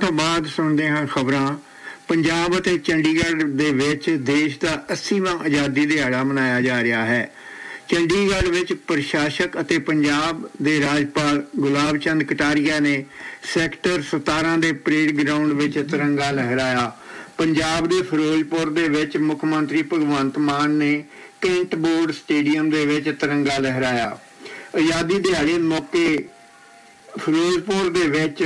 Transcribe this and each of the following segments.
ਤੋਂ ਬਾਅਦ ਸੁਣਦੇ ਹਾਂ ਖਬਰਾਂ। ਪੰਜਾਬ ਅਤੇ ਚੰਡੀਗੜ੍ਹ ਦੇ ਵਿੱਚ ਦੇਸ਼ ਦਾ 80ਵਾਂ ਆਜ਼ਾਦੀ ਦਿਹਾੜਾ ਮਨਾਇਆ ਜਾ ਰਿਹਾ ਹੈ। ਚੰਡੀਗੜ੍ਹ ਵਿੱਚ ਪ੍ਰਸ਼ਾਸਕ ਅਤੇ ਪੰਜਾਬ ਦੇ ਰਾਜਪਾਲ ਗੁਲਾਬ ਚੰਦ ਕਟਾਰੀਆ ਨੇ ਸੈਕਟਰ 17 ਦੇ ਪਰੇਡ ਗਰਾਊਂਡ ਵਿੱਚ ਤਿਰੰਗਾ ਲਹਿਰਾਇਆ। ਪੰਜਾਬ ਦੇ ਫਿਰੋਜ਼ਪੁਰ ਦੇ ਵਿੱਚ ਮੁੱਖ ਮੰਤਰੀ ਭਗਵੰਤ ਮਾਨ ਨੇ ਕੈਂਟ ਬੋਰਡ ਸਟੇਡੀਅਮ ਦੇ ਵਿੱਚ ਤਿਰੰਗਾ ਲਹਿਰਾਇਆ। ਆਜ਼ਾਦੀ ਦਿਹਾੜੇ ਮੌਕੇ ਫਿਰੋਜ਼ਪੁਰ ਦੇ ਵਿੱਚ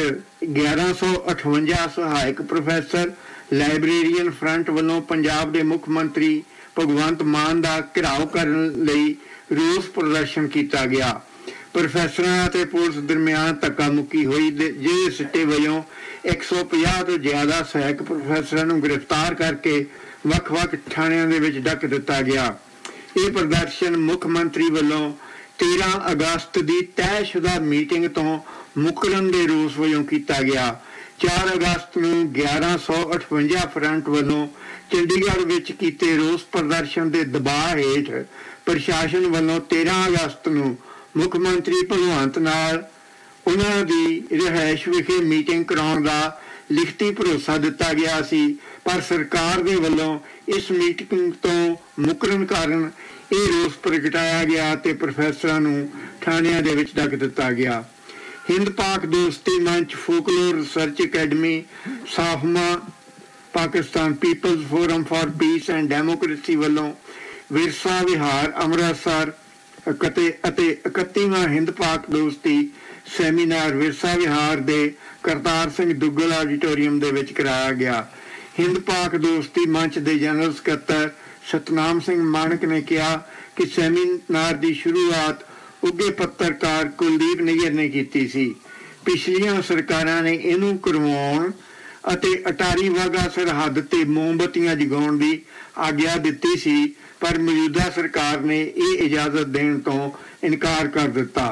1158 ਸਹਾਇਕ ਪ੍ਰੋਫੈਸਰ ਲਾਇਬ੍ਰੇਰੀਅਨ ਫਰੰਟ ਵੱਲੋਂ ਪੰਜਾਬ ਦੇ ਮੁੱਖ ਮੰਤਰੀ ਭਗਵੰਤ ਮਾਨ ਦਾ ਘਿਰਾਓ ਕਰਨ ਲਈ ਰੋਸ ਪ੍ਰਦਰਸ਼ਨ ਕੀਤਾ ਗਿਆ। ਪ੍ਰੋਫੈਸਰਾਂ ਅਤੇ ਪੁਲਿਸ ਦਰਮਿਆਨ ਧੱਕਾ ਮੁੱਕੀ ਹੋਈ, ਜਿਹਦੇ ਸਿੱਟੇ ਵਜੋਂ 150 ਤੋਂ ਜ਼ਿਆਦਾ ਸਹਾਇਕ ਪ੍ਰੋਫੈਸਰਾਂ ਨੂੰ ਗ੍ਰਿਫਤਾਰ ਕਰਕੇ ਵੱਖ-ਵੱਖ ਥਾਣਿਆਂ ਦੇ ਵਿੱਚ ਡੱਕ ਦਿੱਤਾ ਗਿਆ। ਇਹ ਪ੍ਰਦਰਸ਼ਨ ਮੁੱਖ ਮੰਤਰੀ ਵੱਲੋਂ 13 ਅਗਸਤ ਦੀ ਤੈਅਸ਼ੁਦਾ ਮੀਟਿੰਗ ਤੋਂ ਮੁਕਰਨ ਦੇ ਰੋਸ ਵਜੋਂ ਕੀਤਾ ਗਿਆ। 4 ਅਗਸਤ ਨੂੰ 1158 ਫਰੰਟ ਵੱਲੋਂ ਚੰਡੀਗੜ੍ਹ ਵਿੱਚ ਕੀਤੇ ਰੋਸ ਪ੍ਰਦਰਸ਼ਨ ਦੇ ਦਬਾਅ ਹੇਠ ਪ੍ਰਸ਼ਾਸਨ ਵੱਲੋਂ 13 ਅਗਸਤ ਨੂੰ ਮੁੱਖ ਮੰਤਰੀ ਭਗਵੰਤ ਨਾਲ ਉਹਨਾਂ ਦੀ ਰਿਹਾਇਸ਼ ਵਿਖੇ ਮੀਟਿੰਗ ਕਰਾਉਣ ਦਾ ਲਿਖਤੀ ਭਰੋਸਾ ਦਿੱਤਾ ਗਿਆ ਸੀ, ਪਰ ਸਰਕਾਰ ਦੇ ਵੱਲੋਂ ਇਸ ਮੀਟਿੰਗ ਤੋਂ ਮੁਕਰਨ ਕਾਰਨ ਇਹ ਰੋਸ ਪ੍ਰਗਟਾਇਆ ਗਿਆ ਤੇ ਪ੍ਰੋਫੈਸਰਾਂ ਨੂੰ ਥਾਣਿਆਂ ਦੇ ਵਿੱਚ ਡੱਕ ਦਿੱਤਾ ਗਿਆ। ਹਿੰਦ ਪਾਕ ਦੋਸਤੀ ਮੰਚ, folklore research academy, ਸਾਫਮਾ, Pakistan people's form for piece and democracy ਵੱਲੋਂ ਵਿਰਸਾ ਵਿਹਾਰ ਅੰਮ੍ਰਿਤਸਰ ਅਤੇ 31ਵਾਂ ਹਿੰਦ ਪਾਕ ਦੋਸਤੀ ਸੈਮੀਨਾਰ ਵਿਰਸਾ ਵਿਹਾਰ ਦੇ ਕਰਤਾਰ ਸਿੰਘ ਦੁੱਗਲ ਆਡੀਟੋਰੀਅਮ ਦੇ ਵਿੱਚ ਕਰਾਇਆ ਗਿਆ। ਹਿੰਦ ਪਾਕ ਦੋਸਤੀ ਮੰਚ ਦੇ ਜਨਰਲ ਸਕੱਤਰ ਸਤਨਾਮ ਸਿੰਘ ਮਾਣਕ ਨੇ ਕਿਹਾ ਕਿ ਸੈਮੀਨਾਰ ਦੀ ਸ਼ੁਰੂਆਤ ਉੱਘੇ ਪੱਤਰਕਾਰ ਕੁਲਦੀਪ ਨਿਗਰ ਨੇ ਕੀਤੀ ਸੀ। ਪਿਛਲੀਆਂ ਸਰਕਾਰਾਂ ਨੇ ਇਹਨੂੰ ਕਰਵਾਉਣ ਅਤੇ ਅਟਾਰੀ ਵਾਹਗਾ ਸਰਹੱਦ ਤੇ ਮੋਮਬੱਤੀਆਂ ਜਗਾਉਣ ਦੀ ਆਗਿਆ ਦਿੱਤੀ ਸੀ, ਪਰ ਮੌਜੂਦਾ ਸਰਕਾਰ ਨੇ ਇਹ ਇਜਾਜ਼ਤ ਦੇਣ ਤੋਂ ਇਨਕਾਰ ਕਰ ਦਿੱਤਾ।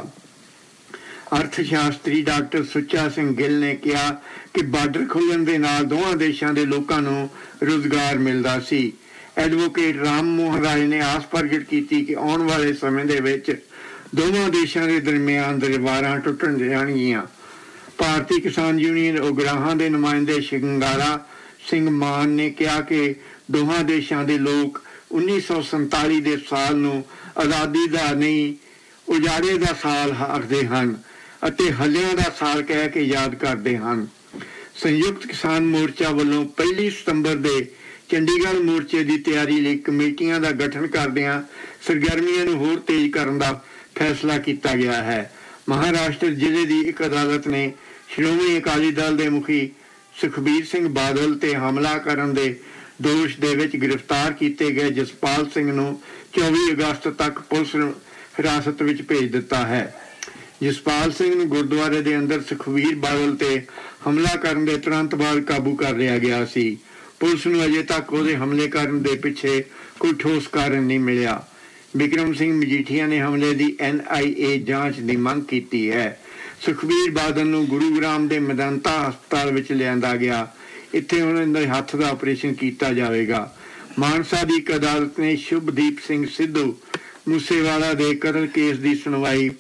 ਅਰਥ ਸ਼ਾਸਤਰੀ ਡਾਕਟਰ ਸੁੱਚਾ ਸਿੰਘ ਗਿੱਲ ਨੇ ਕਿਹਾ ਕਿ ਬਾਰਡਰ ਖੁੱਲ੍ਹਣ ਦੇ ਨਾਲ ਦੋਵਾਂ ਦੇਸ਼ਾਂ ਦੇ ਲੋਕਾਂ ਨੂੰ ਰੁਜ਼ਗਾਰ ਮਿਲਦਾ ਸੀ। ਐਡਵੋਕੇਟ ਰਾਮ ਮੋਹਨ ਰਾਏ ਨੇ ਆਸ ਪ੍ਰਗਟ ਕੀਤੀ ਕਿ ਆਉਣ ਵਾਲੇ ਸਮੇਂ ਦੇ ਵਿੱਚ ਦੋਵਾਂ ਦੇਸ਼ਾਂ ਦੇ ਦਰਮਿਆਨ ਦੀਵਾਰਾਂ ਟੁੱਟਣ ਜਾਣਗੀਆਂ। ਭਾਰਤੀ ਕਿਸਾਨ ਯੂਨੀਅਨ ਉਗਰਾਹਾਂ ਦੇ ਨੁਮਾਇੰਦੇ ਸ਼ਿੰਗਾਰਾ ਸਿੰਘ ਮਾਨ ਨੇ ਕਿਹਾ ਕਿ ਦੋਹਾਂ ਦੇਸ਼ਾਂ ਦੇ ਲੋਕ 1947 ਦੇ ਸਾਲ ਨੂੰ ਆਜ਼ਾਦੀ ਦਾ ਨਹੀਂ, ਉਜਾੜੇ ਦਾ ਸਾਲ ਆਖਦੇ ਹਨ ਅਤੇ ਹੱਲਿਆਂ ਦਾ ਸਾਲ ਕਹਿ ਕੇ ਯਾਦ ਕਰਦੇ ਹਨ। ਸੰਯੁਕਤ ਕਿਸਾਨ ਮੋਰਚਾ ਵੱਲੋਂ 1 ਸਤੰਬਰ ਦੇ ਚੰਡੀਗੜ੍ਹ ਮੋਰਚੇ ਦੀ ਤਿਆਰੀ ਲਈ ਕਮੇਟੀਆਂ ਦਾ ਗਠਨ ਕਰਦਿਆਂ ਸਰਗਰਮੀਆਂ ਨੂੰ ਹੋਰ ਤੇਜ਼ ਕਰਨ ਦਾ ਫੈਸਲਾ ਕੀਤਾ ਗਿਆ ਹੈ। ਮਹਾਰਾਸ਼ਟਰ ਜ਼ਿਲ੍ਹੇ ਦੀ ਇੱਕ ਅਦਾਲਤ ਨੇ ਸ਼੍ਰੋਮਣੀ ਅਕਾਲੀ ਦਲ ਦੇ ਮੁਖੀ ਸੁਖਬੀਰ ਸਿੰਘ ਬਾਦਲ ਤੇ ਹਮਲਾ ਕਰਨ ਦੇ ਦੋਸ਼ ਦੇ ਵਿੱਚ ਗ੍ਰਿਫਤਾਰ ਕੀਤੇ ਗਏ ਜਸਪਾਲ ਸਿੰਘ ਨੂੰ 24 ਅਗਸਤ ਤੱਕ ਪੁਲਿਸ ਹਿਰਾਸਤ ਵਿੱਚ ਭੇਜ ਦਿੱਤਾ ਹੈ। ਜਸਪਾਲ ਸਿੰਘ ਨੂੰ ਗੁਰਦੁਆਰੇ ਦੇ ਅੰਦਰ ਸੁਖਬੀਰ ਬਾਦਲ ਤੇ ਹਮਲਾ ਕਰਨ ਦੇ ਤੁਰੰਤ ਬਾਅਦ ਕਾਬੂ ਕਰ ਲਿਆ ਗਿਆ ਸੀ। ਪੁਲਿਸ ਨੂੰ ਅਜੇ ਤੱਕ ਉਹਦੇ ਹਮਲੇ ਕਰਨ ਦੇ ਪਿੱਛੇ ਕੋਈ ਠੋਸ ਕਾਰਨ ਨਹੀਂ ਮਿਲਿਆ। ਬਿਕਰਮ ਸਿੰਘ ਮਜੀਠੀਆ ਨੇ ਹਮਲੇ ਦੀ NIA ਜਾਂਚ ਦੀ ਮੰਗ ਕੀਤੀ ਹੈ। ਸੁਖਬੀਰ ਬਾਦਲ ਨੂੰ ਗੁਰੂਗ੍ਰਾਮ ਦੇ ਮੈਦਾਂਤਾ ਹਸਪਤਾਲ ਵਿੱਚ ਲਿਆਂਦਾ ਗਿਆ। ਇੱਥੇ ਉਹਨਾਂ ਦੇ ਹੱਥ ਦਾ ਆਪਰੇਸ਼ਨ ਕੀਤਾ ਜਾਵੇਗਾ। ਮਾਨਸਾ ਦੀ ਇੱਕ ਅਦਾਲਤ ਨੇ ਸ਼ੁਭਦੀਪ ਸਿੰਘ ਸਿੱਧੂ ਮੂਸੇਵਾਲਾ ਦੇ ਕਤਲ ਕੇਸ ਦੀ ਸੁਣਵਾਈ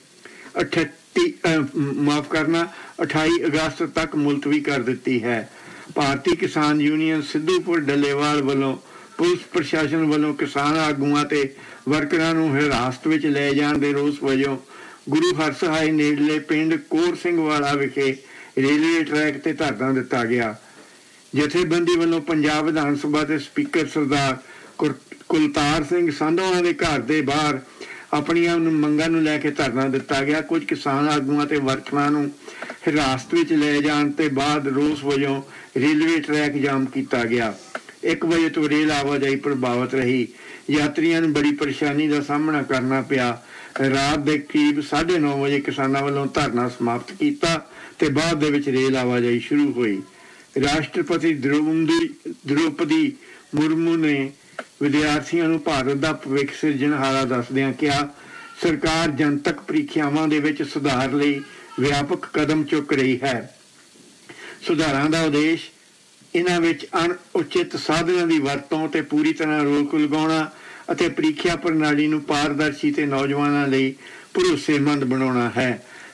28 ਅਗਸਤ ਤੱਕ ਮੁਲਤਵੀ ਕਰ ਦਿੱਤੀ ਹੈ। ਭਾਰਤੀ ਕਿਸਾਨ ਯੂਨੀਅਨ ਸਿੱਧੂਪੁਰ ਡੱਲੇਵਾਲ ਵੱਲੋਂ ਪੁਲਿਸ ਪ੍ਰਸ਼ਾਸਨ ਵੱਲੋਂ ਕਿਸਾਨ ਆਗੂਆਂ ਤੇ ਵਰਕਰਾਂ ਨੂੰ ਹਿਰਾਸਤ ਵਿੱਚ ਲੈ ਜਾਣ ਦੇ ਰੋਸ ਵਜੋਂ ਗੁਰੂ ਹਰਸਹਾਏ ਨੇੜਲੇ ਪਿੰਡ ਕੋਰ ਸਿੰਘ ਵਾਲਾ ਵਿਖੇ ਰੇਲਵੇ ਟਰੈਕ ਤੇ ਧਰਨਾ ਦਿੱਤਾ ਗਿਆ। ਜਥੇਬੰਦੀ ਵੱਲੋਂ ਪੰਜਾਬ ਵਿਧਾਨ ਸਭਾ ਦੇ ਸਪੀਕਰ ਸਰਦਾਰ ਕੁਲਤਾਰ ਸਿੰਘ ਸੰਧਵਾਂ ਦੇ ਘਰ ਦੇ ਬਾਹਰ ਆਪਣੀਆਂ ਮੰਗਾਂ ਨੂੰ ਲੈ ਕੇ ਧਰਨਾ ਦਿੱਤਾ ਗਿਆ। ਕੁਝ ਕਿਸਾਨ ਆਗੂਆਂ ਤੇ ਵਰਕਰਾਂ ਨੂੰ ਹਿਰਾਸਤ ਵਿੱਚ ਲੈ ਜਾਣ ਤੇ ਬਾਅਦ ਰੋਸ ਵਜੋਂ ਰੇਲਵੇ ਟਰੈਕ ਜਾਮ ਕੀਤਾ ਗਿਆ। 1 ਵਜੇ ਤੋਂ ਰੇਲ ਆਵਾਜਾਈ ਪ੍ਰਭਾਵਿਤ ਰਹੀ। ਯਾਤਰੀਆਂ ਨੂੰ ਬੜੀ ਪਰੇਸ਼ਾਨੀ ਦਾ ਸਾਹਮਣਾ ਕਰਨਾ ਪਿਆ। ਰਾਤ ਦੇ ਕਰੀਬ 9:30 ਵਜੇ ਕਿਸਾਨਾਂ ਵੱਲੋਂ ਧਰਨਾ ਸਮਾਪਤ ਕੀਤਾ ਤੇ ਬਾਅਦ ਦੇ ਵਿੱਚ ਰੇਲ ਆਵਾਜਾਈ ਸ਼ੁਰੂ ਹੋਈ। ਰਾਸ਼ਟਰਪਤੀ ਦ੍ਰੋਪਦੀ ਮੁਰਮੂ ਨੇ ਵਿਦਿਆਰਥੀਆਂ ਨੂੰ ਭਾਰਤ ਦਾ ਭਵਿੱਖ ਸਿਰਜਣਹਾਰਾ ਦੱਸਦਿਆਂ ਕਿਹਾ, ਸਰਕਾਰ ਜਨਤਕ ਪ੍ਰੀਖਿਆਵਾਂ ਦੇ ਵਿੱਚ ਸੁਧਾਰ ਲਈ ਵਿਆਪਕ ਕਦਮ ਚੁੱਕ ਰਹੀ ਹੈ। ਸੁਧਾਰਾਂ ਦਾ ਉਦੇਸ਼ ਇਹਨਾਂ ਵਿੱਚ ਅਣਉਚਿਤ ਸਾਧਨਾਂ ਦੀ ਵਰਤੋਂ ਤੇ ਪੂਰੀ ਤਰ੍ਹਾਂ ਰੋਕ ਲਗਾਉਣਾ ਅਤੇ ਪ੍ਰੀਖਿਆ ਪ੍ਰਣਾਲੀ ਨੂੰ ਪਾਰਦਰਸ਼ੀ ਤੇ ਨੌਜਵਾਨਾਂ ਲਈ ਭਰੋਸੇਮੰਦ ਬਣਾਉਣਾ ਹੈ।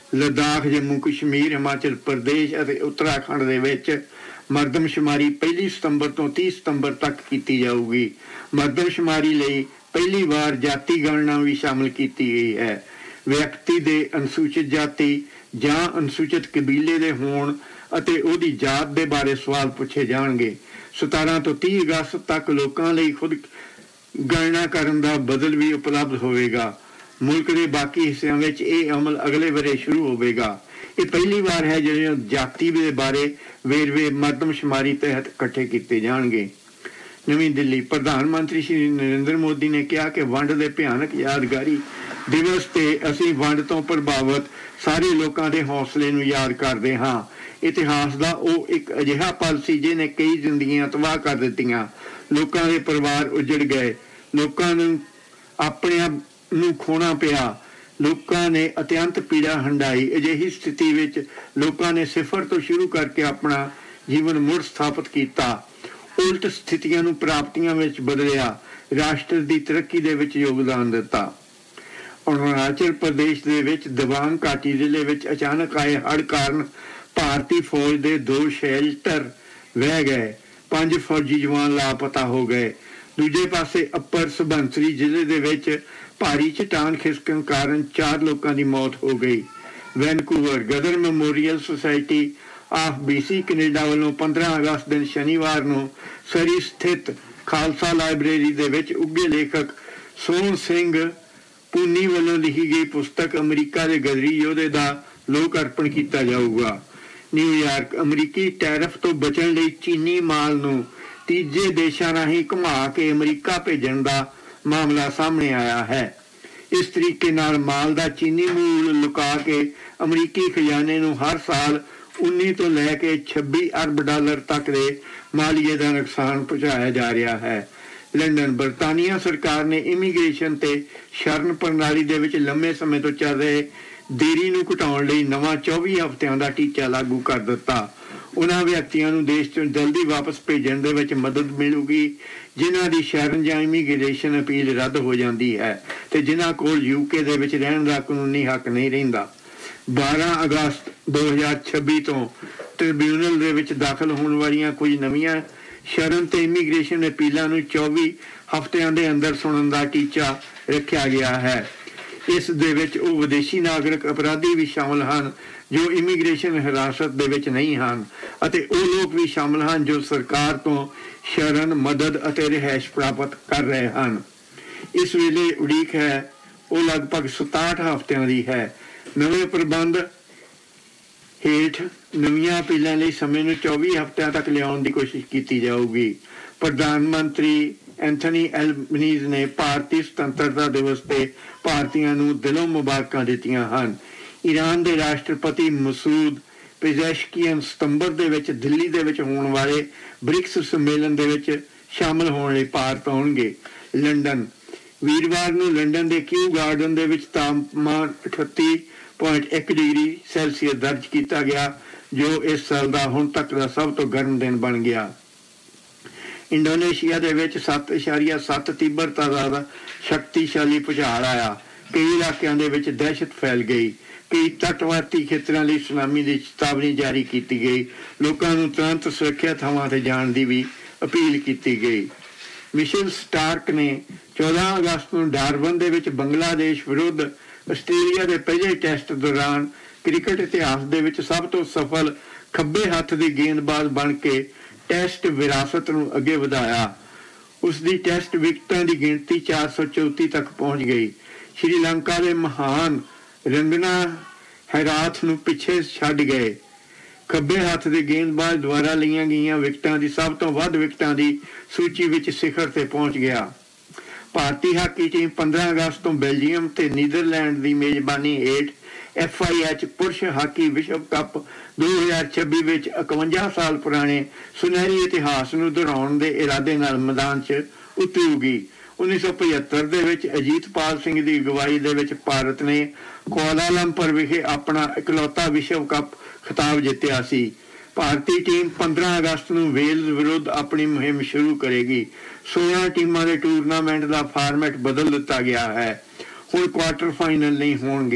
लद्दाख, जम्मू कश्मीर, हिमाचल प्रदेश और उत्तराखंड ਦੇ ਵਿੱਚ ਮਰਦਮਸ਼ੁਮਾਰੀ 1 ਸਤੰਬਰ ਤੋਂ 30 ਸਤੰਬਰ ਤੱਕ ਕੀਤੀ ਜਾਊਗੀ। ਮਰਦਮਸ਼ੁਮਾਰੀ ਲਈ ਪਹਿਲੀ ਵਾਰ ਜਾਤੀ ਗਣਨਾ ਵੀ ਸ਼ਾਮਲ ਕੀਤੀ ਗਈ ਹੈ। ਵਿਅਕਤੀ ਦੇ ਅਨੁਸੂਚਿਤ ਜਾਤੀ ਜਾਂ ਅਨੁਸੂਚਿਤ ਕਬੀਲੇ ਦੇ ਹੋਣ ਅਤੇ ਉਹਦੀ ਜਾਤ ਦੇ ਬਾਰੇ ਸਵਾਲ ਪੁੱਛੇ ਜਾਣਗੇ। 17 ਤੋਂ 30 ਅਗਸਤ ਤੱਕ ਲੋਕਾਂ ਲਈ ਖੁਦ ਗਣਨਾ ਕਰਨ ਦਾ ਬਦਲ ਵੀ ਉਪਲਬਧ ਹੋਵੇਗਾ। ਮੁਲਕ ਦੇ ਬਾਕੀ ਹਿੱਸਿਆਂ ਵਿੱਚ ਇਹ ਅਮਲ ਅਗਲੇ ਵਰੇ ਸ਼ੁਰੂ ਹੋਵੇਗਾ। ਇਹ ਪਹਿਲੀ ਵਾਰ ਹੈ ਜਦੋਂ ਜਾਤੀ ਦੇ ਬਾਰੇ ਵੇਰਵੇ ਮਰਦਮਸ਼ੁਮਾਰੀ ਤਹਿਤ ਇਕੱਠੇ ਕੀਤੇ ਜਾਣਗੇ। ਨਵੀਂ ਦਿੱਲੀ, ਪ੍ਰਧਾਨ ਮੰਤਰੀ ਸ਼੍ਰੀ ਨਰਿੰਦਰ ਮੋਦੀ ਨੇ ਕਿਹਾ ਕਿ ਵੰਡ ਦੇ ਭਿਆਨਕ ਯਾਦਗਾਰੀ ਦਿਵਸ ਤੇ ਅਸੀਂ ਵੰਡ ਤੋਂ ਪ੍ਰਭਾਵਿਤ ਸਾਰੇ ਲੋਕਾਂ ਦੇ ਹੌਸਲੇ ਨੂੰ ਯਾਦ ਕਰਦੇ ਹਾਂ। ਇਤਿਹਾਸ ਦਾ ਉਹ ਇੱਕ ਅਜਿਹਾ ਪਲ ਸੀ ਜਿਹਨੇ ਕਈ ਜ਼ਿੰਦਗੀਆਂ ਤਬਾਹ ਕਰ ਦਿੱਤੀਆਂ। ਲੋਕਾਂ ਦੇ ਪਰਿਵਾਰ ਉਜੜ ਗਏ, ਲੋਕਾਂ ਨੂੰ ਆਪਣਿਆਂ ਨੂੰ ਖੋਣਾ ਪਿਆ, ਲੋਕਾਂ ਨੇ ਅਤਿਅੰਤ ਪੀੜਾ ਹੰਢਾਈ। ਅਜਿਹੀ ਸਥਿਤੀ ਵਿੱਚ ਲੋਕਾਂ ਨੇ ਸਿਫਰ ਤੋਂ ਸ਼ੁਰੂ ਕਰਕੇ ਆਪਣਾ ਜੀਵਨ ਮੁੜ ਸਥਾਪਿਤ ਕੀਤਾ, ਉਲਟ ਸਥਿਤੀਆਂ ਨੂੰ ਪ੍ਰਾਪਤੀਆਂ ਵਿੱਚ ਬਦਲਿਆ, ਰਾਸ਼ਟਰ ਦੀ ਤਰੱਕੀ ਦੇ ਵਿੱਚ ਯੋਗਦਾਨ ਦਿੱਤਾ। ਅਰੁਣਾਚਲ ਪ੍ਰਦੇਸ਼ ਦੇ ਵਿੱਚ ਦਬਾਂਗ ਘਾਟੀ ਜ਼ਿਲ੍ਹੇ ਵਿੱਚ ਅਚਾਨਕ ਆਏ ਹੜ੍ਹ ਕਾਰਨ ਭਾਰਤੀ ਫੌਜ ਦੇ 2 ਸ਼ੈਲਟਰ ਵਹਿ ਗਏ, 5 ਫੌਜੀ ਜਵਾਨ ਲਾਪਤਾ ਹੋ ਗਏ। ਦੂਜੇ ਪਾਸੇ ਅੱਪਰ ਸੁਬਨਸਿਰੀ ਜ਼ਿਲ੍ਹੇ ਦੇ ਵਿੱਚ ਭਾਰੀ ਚਟਾਨ ਖਿਸਕਣ ਕਾਰਨ 4 ਲੋਕਾਂ ਦੀ ਮੌਤ ਹੋ ਗਈ। Vancouver, Ghadar memorial society of BC Canada ਵੱਲੋਂ 15 ਅਗਸਤ ਦਿਨ ਸ਼ਨੀਵਾਰ ਨੂੰ ਸਰੀ ਸਥਿਤ ਖਾਲਸਾ ਲਾਇਬ੍ਰੇਰੀ ਦੇ ਵਿੱਚ ਉੱਘੇ ਲੇਖਕ ਸੋਹਣ ਸਿੰਘ ਪੂਨੀ ਵੱਲੋਂ ਲਿਖੀ ਗਈ ਪੁਸਤਕ ਅਮਰੀਕਾ ਦੇ ਗਦਰੀ ਯੋਧੇ ਦਾ ਲੋਕ ਅਰਪਣ ਕੀਤਾ ਜਾਊਗਾ। ਨਿਊਯਾਰਕ, ਅਮਰੀਕੀ ਟੈਰਿਫ ਤੋਂ ਬਚਣ ਲਈ ਚੀਨੀ ਮਾਲ ਨੂੰ ਤੀਜੇ ਦੇਸ਼ਾਂ ਰਾਹੀਂ ਘੁਮਾ ਕੇ ਅਮਰੀਕਾ ਭੇਜਣ ਦਾ ਮਾਮਲਾ ਸਾਹਮਣੇ ਆਇਆ ਹੈ। ਇਸ ਤਰੀਕੇ ਨਾਲ ਮਾਲ ਦਾ ਚੀਨੀ ਮੂਲ ਲੁਕਾ ਕੇ ਅਮਰੀਕੀ ਖਜ਼ਾਨੇ ਨੂੰ ਹਰ ਸਾਲ 19 ਤੋਂ ਲੈ ਕੇ 26 ਅਰਬ ਡਾਲਰ ਤੱਕ ਦੇ ਮਾਲੀਏ ਦਾ ਨੁਕਸਾਨ ਪਹੁੰਚਾਇਆ ਜਾ ਰਿਹਾ ਹੈ। ਲੰਡਨ, ਬਰਤਾਨੀਆ ਸਰਕਾਰ ਨੇ ਇਮੀਗ੍ਰੇਸ਼ਨ ਤੇ ਸ਼ਰਨ ਪ੍ਰਣਾਲੀ ਦੇ ਵਿੱਚ ਲੰਮੇ ਸਮੇਂ ਤੋਂ ਚੱਲ ਰਹੇ ਦੇਰੀ ਨੂੰ ਘਟਾਉਣ ਲਈ ਨਵਾਂ 24 ਹਫ਼ਤਿਆਂ ਦਾ ਟੀਚਾ ਲਾਗੂ ਕਰ ਦਿੱਤਾ। ਉਹਨਾਂ ਵਿਅਕਤੀਆਂ ਨੂੰ ਦੇਸ਼ ਤੋਂ ਜਲਦੀ ਵਾਪਸ ਭੇਜਣ ਦੇ ਵਿੱਚ ਮਦਦ ਮਿਲੂਗੀ ਜਿਨ੍ਹਾਂ ਦੀ ਸ਼ਰਨ ਜਾਂ ਇਮੀਗ੍ਰੇਸ਼ਨ ਅਪੀਲ ਰੱਦ ਹੋ ਜਾਂਦੀ ਹੈ ਤੇ ਜਿਨ੍ਹਾਂ ਕੋਲ UK ਦੇ ਵਿੱਚ ਰਹਿਣ ਦਾ ਕਾਨੂੰਨੀ ਹੱਕ ਨਹੀਂ ਰਹਿੰਦਾ। 12 ਅਗਸਤ 2026 ਤੋਂ ਟ੍ਰਿਬਿਊਨਲ ਦੇ ਵਿੱਚ ਦਾਖਲ ਹੋਣ ਵਾਲੀਆਂ ਕੁਝ ਨਵੀਆਂ ਸ਼ਰਨ ਤੇ ਇਮੀਗ੍ਰੇਸ਼ਨ ਅਪੀਲਾਂ ਨੂੰ 24 ਹਫ਼ਤਿਆਂ ਦੇ ਅੰਦਰ ਸੁਣਨ ਦਾ ਟੀਚਾ ਰੱਖਿਆ ਗਿਆ ਹੈ। ਇਸ ਦੇ ਵਿੱਚ ਉਹ ਵਿਦੇਸ਼ੀ ਨਾਗਰਿਕ ਅਪਰਾਧੀ ਵੀ ਸ਼ਾਮਲ ਹਨ ਜੋ ਇਮੀਗ੍ਰੇਸ਼ਨ ਹਿਰਾਸਤ ਦੇ ਵਿੱਚ ਨਹੀਂ ਹਨ ਅਤੇ ਉਹ ਲੋਕ ਵੀ ਸ਼ਾਮਲ ਹਨ ਜੋ ਸਰਕਾਰ ਤੋਂ ਸ਼ਰਨ, ਮਦਦ ਅਤੇ ਰਿਹਾਇਸ਼ ਪ੍ਰਾਪਤ ਕਰ ਰਹੇ ਹਨ। ਇਸ ਵੇਲੇ ਉਡੀਕ ਹੈ ਉਹ ਲਗਭਗ 67 ਹਫ਼ਤਿਆਂ ਦੀ ਹੈ। ਨਵੇਂ ਪ੍ਰਬੰਧ ਹੇਠ ਨਵੀਆਂ ਅਪੀਲਾਂ ਲਈ ਸਮੇਂ ਨੂੰ 24 ਹਫ਼ਤਿਆਂ ਤੱਕ ਲਿਆਉਣ ਦੀ ਕੋਸ਼ਿਸ਼ ਕੀਤੀ ਜਾਊਗੀ। ਪ੍ਰਧਾਨ ਮੰਤਰੀ ਐਂਥਨੀ ਐਲਬਨੀਜ਼ ਨੇ ਭਾਰਤੀ ਸੁਤੰਤਰਤਾ ਦਿਵਸ ਤੇ ਭਾਰਤੀਆਂ ਨੂੰ ਦਿਲੋਂ ਮੁਬਾਰਕਾਂ ਦਿੱਤੀਆਂ ਹਨ। ਈਰਾਨ ਦੇ ਰਾਸ਼ਟਰਪਤੀ ਮਸੂਦ ਪੇਜ਼ੈਸ਼ਕੀਅਨ ਸਤੰਬਰ ਦੇ ਵਿੱਚ ਦਿੱਲੀ ਦੇ ਵਿੱਚ ਹੋਣ ਵਾਲੇ ਬ੍ਰਿਕਸ ਸੰਮੇਲਨ ਦੇ ਵਿੱਚ ਸ਼ਾਮਲ ਹੋਣ ਲਈ ਭਾਰਤ ਆਉਣਗੇ। ਲੰਡਨ, ਵੀਰਵਾਰ ਨੂੰ ਲੰਡਨ ਦੇ ਕਿਊ ਗਾਰਡਨ ਦੇ ਵਿੱਚ ਤਾਪਮਾਨ 38.1 ਡਿਗਰੀ ਸੈਲਸੀਅਸ ਦਰਜ ਕੀਤਾ ਗਿਆ ਜੋ ਇਸ ਸਾਲ ਦਾ ਹੁਣ ਤੱਕ ਦਾ ਸਭ ਤੋਂ ਗਰਮ ਦਿਨ ਬਣ ਗਿਆ। ਇੰਡੋਨੇਸ਼ੀਆ ਦੇ ਵਿੱਚ 7.7 ਤੀਬਰਤਾ ਦਾ ਸ਼ਕਤੀਸ਼ਾਲੀ ਭੂਚਾਲ ਆਇਆ। ਕਈ ਇਲਾਕਿਆਂ ਦੇ ਵਿੱਚ ਦਹਿਸ਼ਤ ਫੈਲ ਗਈ। ਕਈ ਤਟਵਰਤੀ ਖੇਤਰਾਂ ਲਈ ਸੁਨਾਮੀ ਦੀ ਚੇਤਾਵਨੀ ਜਾਰੀ ਕੀਤੀ ਗਈ। ਲੋਕਾਂ ਨੂੰ ਤੁਰੰਤ ਸੁਰੱਖਿਅਤ ਥਾਵਾਂ ਤੇ ਜਾਣ ਦੀ ਵੀ ਅਪੀਲ ਕੀਤੀ ਗਈ। ਮਿਸ਼ੇਲ ਸਟਾਰਕ ਨੇ 14 ਅਗਸਤ ਨੂੰ ਡਾਰਬਨ ਦੇ ਵਿੱਚ ਬੰਗਲਾਦੇਸ਼ ਵਿਰੁੱਧ ਆਸਟ੍ਰੇਲੀਆ ਦੇ ਪਹਿਲੇ ਟੈਸਟ ਦੌਰਾਨ ਕ੍ਰਿਕਟ ਇਤਿਹਾਸ ਦੇ ਵਿੱਚ ਸਭ ਤੋਂ ਸਫਲ ਖੱਬੇ ਹੱਥ ਦੀ ਗੇਂਦਬਾਜ਼ ਬਣ ਕੇ ਟੈਸਟ ਵਿਰਾਸਤ ਨੂੰ ਅੱਗੇ ਵਧਾਇਆ। ਉਸ ਦੀ ਟੈਸਟ ਵਿਕਟਾਂ ਦੀ ਗਿਣਤੀ 434 ਤੱਕ ਪਹੁੰਚ ਗਈ। ਸ਼੍ਰੀਲੰਕਾ ਦੇ ਮਹਾਨ ਰੰਗਨਾ ਹੈਰਾਥ ਨੂੰ ਪਿੱਛੇ ਛੱਡ ਗਏ। ਖੱਬੇ ਹੱਥ ਦੇ ਗੇਂਦਬਾਜ਼ ਦੁਆਰਾ ਲਈਆਂ ਗਈਆਂ ਵਿਕਟਾਂ ਦੀ ਸਭ ਤੋਂ ਵੱਧ ਵਿਕਟਾਂ ਦੀ ਸੂਚੀ ਵਿੱਚ ਸਿਖਰ ਤੇ ਪਹੁੰਚ ਗਿਆ। ਭਾਰਤੀ ਹਾਕੀ ਟੀਮ 15 ਅਗਸਤ ਤੋਂ ਬੈਲਜੀਅਮ ਤੇ ਨੀਦਰਲੈਂਡ ਦੀ ਮੇਜ਼ਬਾਨੀ ਹੇਠ FIH ਪੁਰਸ਼ ਹਾਕੀ ਵਿਸ਼ਵ ਕੱਪ 2026 ਵਿੱਚ 51 ਸਾਲ ਪੁਰਾਣੇ ਸੁਨਹਿਰੀ ਇਤਿਹਾਸ ਨੂੰ ਦੁਹਰਾਉਣ ਦੇ ਇਰਾਦੇ ਨਾਲ ਮੈਦਾਨ 'ਚ ਉਤਰੂਗੀ। 1975 ਦੇ ਵਿੱਚ ਅਜੀਤਪਾਲ ਸਿੰਘ ਦੀ ਅਗਵਾਈ ਦੇ ਵਿੱਚ ਭਾਰਤ ਨੇ ਕੁਆਲਾਲੰਪਰ ਵਿਖੇ ਆਪਣਾ ਇਕਲੌਤਾ ਵਿਸ਼ਵ ਕੱਪ ਖਿਤਾਬ ਜਿੱਤਿਆ ਸੀ। ਭਾਰਤੀ ਟੀਮ 15 ਅਗਸਤ ਨੂੰ ਵੇਲਜ਼ ਵਿਰੁੱਧ ਆਪਣੀ ਮੁਹਿੰਮ ਸ਼ੁਰੂ ਕਰੇਗੀ। 16 ਟੀਮਾਂ ਦੇ ਟੂਰਨਾਮੈਂਟ ਦਾ ਫਾਰਮੈਟ ਬਦਲ ਦਿੱਤਾ ਗਿਆ ਹੈ। ਹੁਣ ਕੁਆਟਰ ਫਾਈਨਲ ਨਹੀਂ ਹੋਣਗੇ।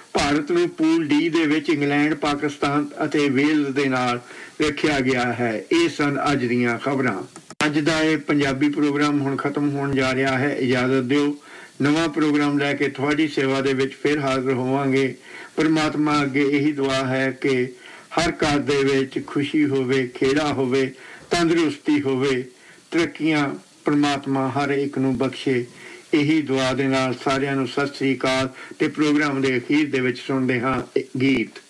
ਭਾਰਤ ਨੂੰ ਪੂਲ ਡੀ ਦੇ ਵਿੱਚ ਇੰਗਲੈਂਡ, ਪਾਕਿਸਤਾਨ ਅਤੇ ਵੇਲਜ਼ ਦੇ ਨਾਲ ਰੱਖਿਆ ਗਿਆ ਹੈ। ਇਹ ਸਨ ਅੱਜ ਦੀਆਂ ਖਬਰਾਂ। ਅੱਜ ਦਾ ਇਹ ਪੰਜਾਬੀ ਪ੍ਰੋਗਰਾਮ ਹੁਣ ਖਤਮ ਹੋਣ ਜਾ ਰਿਹਾ ਹੈ। ਇਜਾਜ਼ਤ ਦਿਓ, ਨਵਾਂ ਪ੍ਰੋਗਰਾਮ ਲੈ ਕੇ ਤੁਹਾਡੀ ਸੇਵਾ ਦੇ ਵਿੱਚ ਫਿਰ ਹਾਜ਼ਰ ਹੋਵਾਂਗੇ। ਪਰਮਾਤਮਾ ਅੱਗੇ ਇਹੀ ਦੁਆ ਹੈ ਕਿ ਹਰ ਘਰ ਦੇ ਵਿੱਚ ਖੁਸ਼ੀ ਹੋਵੇ, ਖੇੜਾ ਹੋਵੇ, ਤੰਦਰੁਸਤੀ ਹੋਵੇ, ਤਰੱਕੀਆਂ ਪਰਮਾਤਮਾ ਹਰ ਇੱਕ ਨੂੰ ਬਖਸ਼ੇ। ਇਹੀ ਦੁਆ ਦੇ ਨਾਲ ਸਾਰਿਆਂ ਨੂੰ ਸਤਿ ਸ੍ਰੀ ਅਕਾਲ। ਤੇ ਪ੍ਰੋਗਰਾਮ ਦੇ ਅਖੀਰ ਦੇ ਵਿੱਚ ਸੁਣਦੇ ਹਾਂ ਗੀਤ।